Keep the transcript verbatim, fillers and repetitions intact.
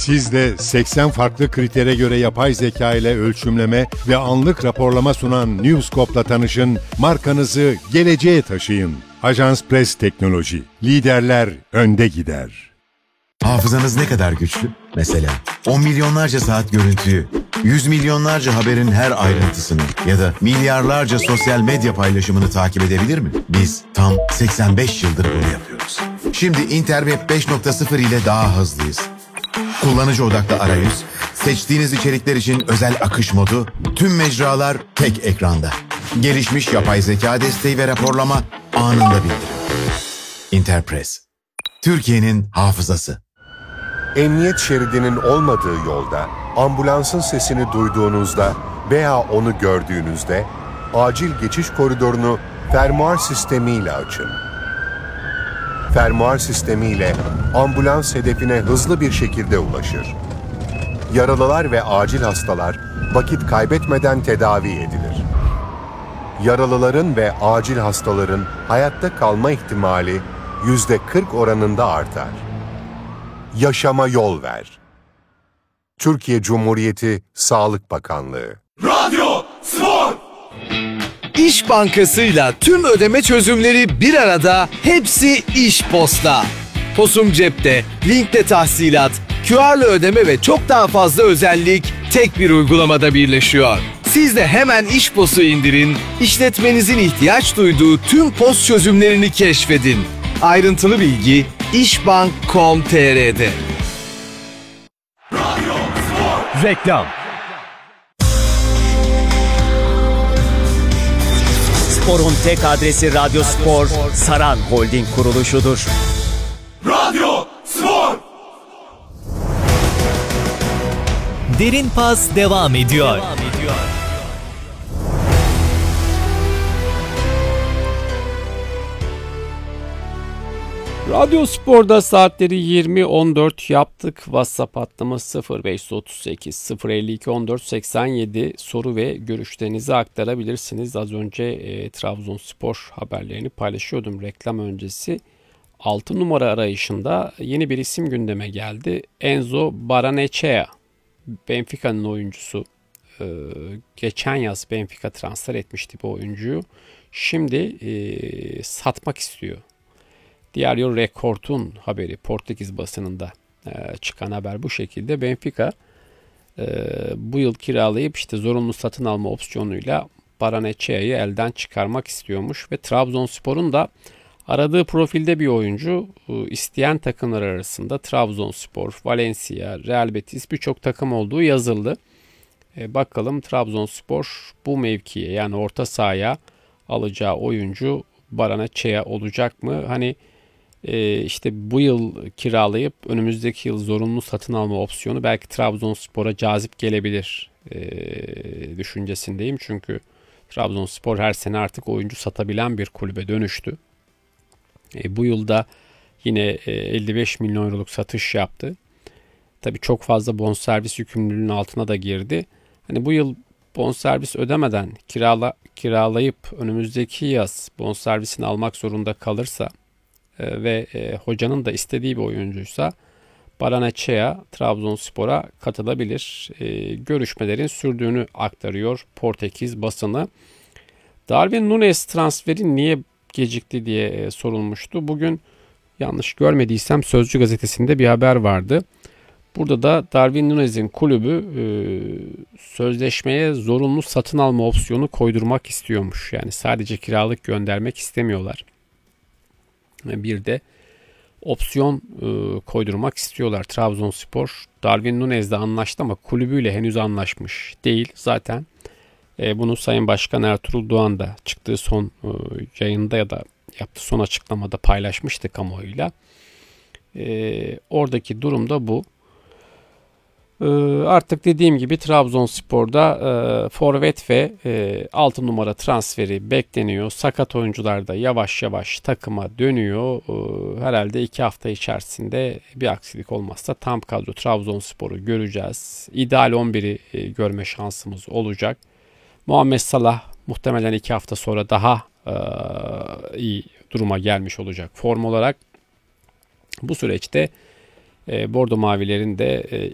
Siz de seksen farklı kritere göre yapay zeka ile ölçümleme ve anlık raporlama sunan Newscope'la tanışın, markanızı geleceğe taşıyın. Ajans Press Teknoloji. Liderler önde gider. Hafızanız ne kadar güçlü? Mesela on milyonlarca saat görüntüyü, yüz milyonlarca haberin her ayrıntısını ya da milyarlarca sosyal medya paylaşımını takip edebilir mi? Biz tam seksen beş yıldır bunu yapıyoruz. Şimdi Interweb beş nokta sıfır ile daha hızlıyız. Kullanıcı odaklı arayüz, seçtiğiniz içerikler için özel akış modu, tüm mecralar tek ekranda. Gelişmiş yapay zeka desteği ve raporlama anında bildirim. Interpress, Türkiye'nin hafızası. Emniyet şeridinin olmadığı yolda, ambulansın sesini duyduğunuzda veya onu gördüğünüzde, acil geçiş koridorunu fermuar sistemiyle açın. Fermuar sistemiyle ambulans hedefine hızlı bir şekilde ulaşır. Yaralılar ve acil hastalar vakit kaybetmeden tedavi edilir. Yaralıların ve acil hastaların hayatta kalma ihtimali yüzde kırk oranında artar. Yaşama yol ver. Türkiye Cumhuriyeti Sağlık Bakanlığı. Radyo Spor! İş Bankası'yla tüm ödeme çözümleri bir arada, hepsi İş Posta. Posum cepte, linkle tahsilat, Q R'lı ödeme ve çok daha fazla özellik tek bir uygulamada birleşiyor. Siz de hemen İş Post'u indirin, işletmenizin ihtiyaç duyduğu tüm post çözümlerini keşfedin. Ayrıntılı bilgi işbank nokta com nokta tr'de. Reklam. Spor'un tek adresi Radyo Spor, Saran Holding kuruluşudur. Radyo Spor! Derin Pas devam ediyor. Devam ediyor. Radyo Spor'da saatleri yirmi on dört yaptık. WhatsApp hattımız sıfır beş otuz sekiz sıfır elli iki on dört seksen yedi, soru ve görüşlerinizi aktarabilirsiniz. Az önce e, Trabzonspor haberlerini paylaşıyordum reklam öncesi. altı numara arayışında yeni bir isim gündeme geldi. Enzo Barrenechea, Benfica'nın oyuncusu. E, geçen yaz Benfica transfer etmişti bu oyuncuyu. Şimdi e, satmak istiyor. Diario Record'un haberi, Portekiz basınında e, çıkan haber bu şekilde. Benfica e, bu yıl kiralayıp işte zorunlu satın alma opsiyonuyla Barrenechea'yı elden çıkarmak istiyormuş ve Trabzonspor'un da aradığı profilde bir oyuncu e, isteyen takımlar arasında Trabzonspor, Valencia, Real Betis birçok takım olduğu yazıldı. E, bakalım Trabzonspor bu mevkiye, yani orta sahaya alacağı oyuncu Barrenechea olacak mı? Hani Ee, işte bu yıl kiralayıp önümüzdeki yıl zorunlu satın alma opsiyonu belki Trabzonspor'a cazip gelebilir ee, düşüncesindeyim. Çünkü Trabzonspor her sene artık oyuncu satabilen bir kulübe dönüştü. Ee, bu yılda yine e, elli beş milyon euroluk satış yaptı. Tabii çok fazla bonservis yükümlülüğünün altına da girdi. Hani bu yıl bonservis ödemeden kirala, kiralayıp önümüzdeki yaz bonservisini almak zorunda kalırsa ve e, hocanın da istediği bir oyuncuysa Barrenechea Trabzonspor'a katılabilir. E, görüşmelerin sürdüğünü aktarıyor Portekiz basını. Darwin Núñez transferi niye gecikti diye e, sorulmuştu. Bugün yanlış görmediysem Sözcü gazetesinde bir haber vardı. Burada da Darwin Núñez'in kulübü e, sözleşmeye zorunlu satın alma opsiyonu koydurmak istiyormuş. Yani sadece kiralık göndermek istemiyorlar. Bir de opsiyon e, koydurmak istiyorlar. Trabzonspor Darwin Núñez'le anlaştı ama kulübüyle henüz anlaşmış değil. Zaten e, bunu Sayın Başkan Ertuğrul Doğan da çıktığı son e, yayında ya da yaptığı son açıklamada paylaşmıştı kamuoyuyla. E, oradaki durum da bu. E, artık dediğim gibi Trabzonspor'da e, forvet ve e, altı numara transferi bekleniyor. Sakat oyuncular da yavaş yavaş takıma dönüyor. E, herhalde iki hafta içerisinde bir aksilik olmazsa tam kadro Trabzonspor'u göreceğiz. İdeal on biri e, görme şansımız olacak. Muhammed Salah muhtemelen iki hafta sonra daha e, iyi duruma gelmiş olacak form olarak. Bu süreçte E, Bordo Mavilerin de e,